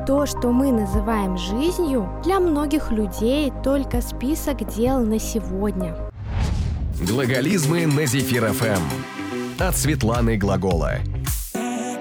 То, что мы называем жизнью, для многих людей только список дел на сегодня. Глаголизмы на Зефир ФМ. От Светланы Глагола.